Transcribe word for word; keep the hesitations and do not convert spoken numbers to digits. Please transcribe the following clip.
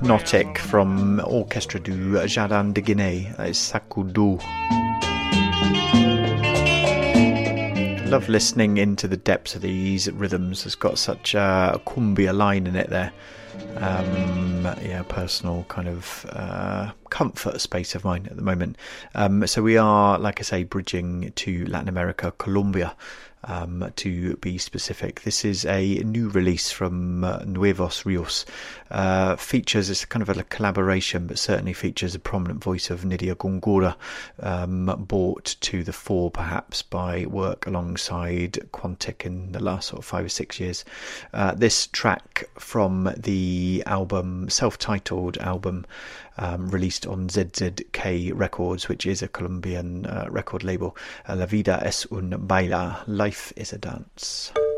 Hypnotic from Orchestra du Jardin de Guinée. That is Sakudo. Love listening into the depths of these rhythms. It's got such a cumbia line in it there. Um, yeah, personal kind of uh, comfort space of mine at the moment. Um, so we are, like I say, bridging to Latin America, Colombia. Um, to be specific, this is a new release from uh, Nuevos Rios. Uh, features, it's kind of a collaboration, but certainly features a prominent voice of Nydia Góngora, um, brought to the fore perhaps by work alongside Quantic in the last sort of five or six years. Uh, this track from the album, self-titled album, Um, released on Z Z K Records, which is a Colombian uh, record label. uh, La vida es un baila, life is a dance.